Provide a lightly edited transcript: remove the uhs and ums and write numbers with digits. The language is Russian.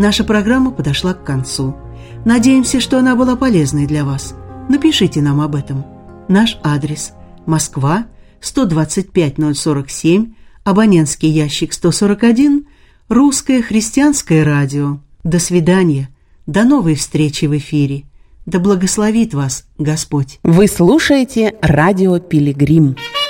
Наша программа подошла к концу. Надеемся, что она была полезной для вас. Напишите нам об этом. Наш адрес: Москва, 125-047, абонентский ящик 141, Русское христианское радио. До свидания. До новой встречи в эфире. Да благословит вас Господь. Вы слушаете радио «Пилигрим».